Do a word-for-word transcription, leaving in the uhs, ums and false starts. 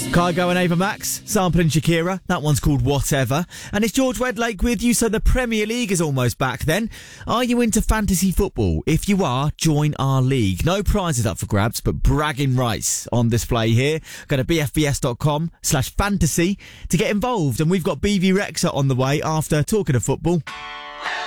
Kygo and Ava Max, sampling Shakira. That one's called Whatever. And it's George Wedlake with you, so the Premier League is almost back then. Are you into fantasy football? If you are, join our league. No prizes up for grabs, but bragging rights on display here. Go to bfbs.com slash fantasy to get involved. And we've got B V Rexha on the way after talking of football.